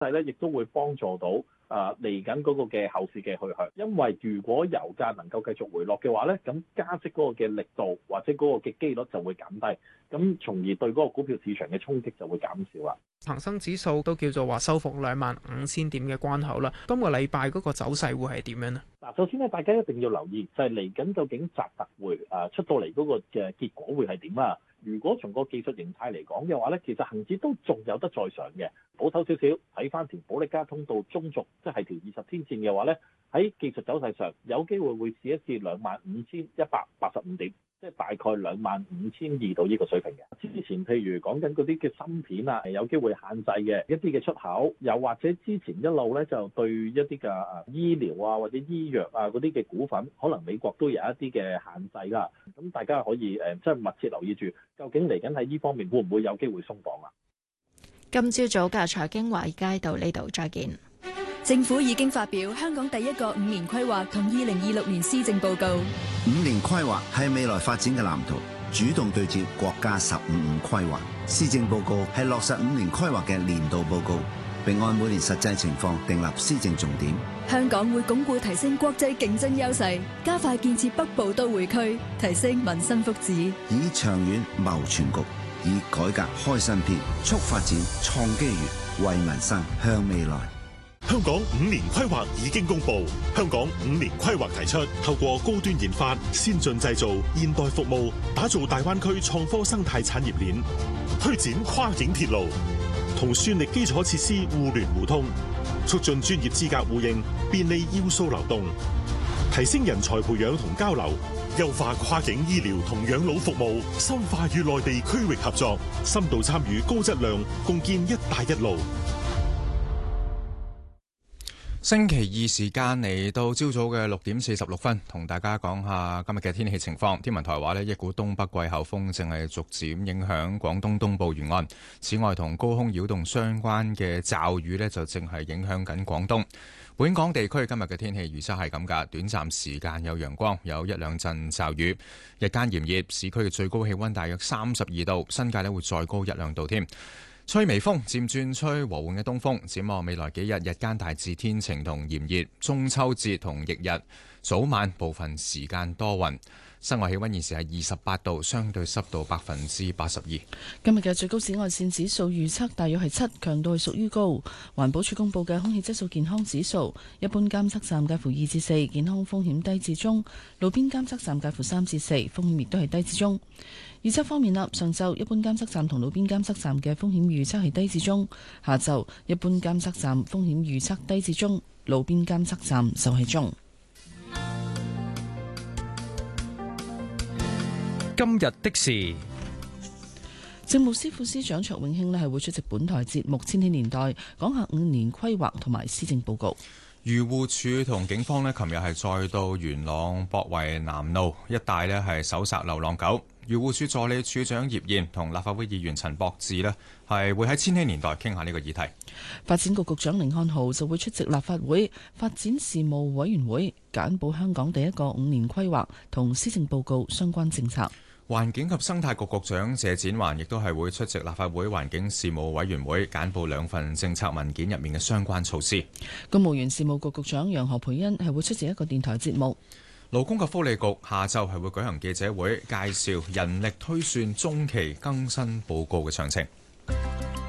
咧，亦都會幫助到嚟緊嗰個嘅後市嘅去向。因為如果油價能夠繼續回落嘅話咧，咁加息嗰個嘅力度或者嗰個嘅機率就會減低，咁從而對嗰個股票市場嘅衝擊就會減少啦。 恒生指數都叫做話收復25,000點嘅關口啦。今個禮拜嗰個走勢會係點樣呢？ 嗱，首先咧，大家一定要留意就係嚟緊究竟習特會出到嚟嗰個嘅結果會係點啦。如果從個技術形態嚟講嘅話咧，其實恒指都仲有得再上嘅。保守少少睇翻條保力加通道中軸，即係條20天線嘅話咧，喺技術走勢上有機會會試一試25,185點。即係大概25,200到呢個水平嘅。之前譬如講緊嗰啲嘅芯片啊，有機會限制嘅一啲嘅出口，又或者之前一路咧就對一啲嘅醫療啊或者醫藥啊嗰啲嘅股份，可能美國都有一啲嘅限制啦。咁大家可以即係密切留意住，究竟嚟緊喺呢方面會唔會有機會鬆綁啊？ 今朝早嘅財經華爾街到呢度再見。 政府已經發表香港第一個5年規劃同2026年施政報告。 5年規劃係未來發展嘅藍圖，主動對接國家15五規劃。施政報告係落實5年規劃嘅年度報告，並按每年實際情況訂立施政重點。 香港會鞏固提升國際競爭優勢，加快建設北部都會區，提升民生福祉， 以長遠謀全局，以改革開新篇，促發展創機遇，為民生向未來。 香港5年規劃已經公布，香港5年規劃提出，透過高端研發、先進製造、現代服務，打造大灣區創科生態產業鏈，推展跨境鐵路，同算力基礎設施互聯互通，促進專業資格互認，便利要素流動，提升人才培養同交流，優化跨境醫療同養老服務，深化與內地區域合作，深度參與高質量，共建一帶一路。 星期二時間嚟到朝早嘅6點46分，同大家講下今日嘅天氣情況。天文台話呢，一股東北季候風正係逐漸影響廣東東部沿岸。此外，同高空擾動相關嘅驟雨呢，就正係影響緊廣東。本港地區今日嘅天氣預測係咁㗎，短暫時間有陽光，有一兩陣驟雨，日間炎熱，市區嘅最高氣溫大約32度，新界呢會再高一兩度添。吹微風，漸轉吹和緩嘅東風。展望未來幾日，日間大致天晴同炎熱，中秋節同翌日早晚部分時間多雲。室外氣溫現時係28度，相對濕度82%。 今日嘅最高紫外線指數預測大約係7，強度係屬於高。環保署公布嘅空氣質素健康指數，一般監測站介乎2至4，健康風險低至中；路邊監測站介乎3至4，風險亦都係低至中。預測方面啦，上晝一般監測站同路邊監測站嘅風險預測係低至中，下晝一般監測站風險預測低至中，路邊監測站就係中。 今日的事， 政務司副司長卓永興係會出席本台節目《千禧年代》，講下5年規劃同埋施政報告。 漁護署同警方呢，琴日係再到元朗博圍南路一帶呢係搜查流浪狗。漁護署助理署長葉燕同立法會議員陳博志呢係會喺《千禧年代》傾下呢個議題。 發展局局長甯漢豪就會出席立法會發展事務委員會，簡報香港第一個5年規劃同施政報告相關政策。 環境及生態局局長謝展寰亦都係會出席立法會環境事務委員會，簡報2份政策文件入面嘅相關措施。 公務員事務局局長楊何蓓茵係會出席一個電台節目。 勞工及福利局下晝係會舉行記者會，介紹人力推算中期更新報告嘅詳情。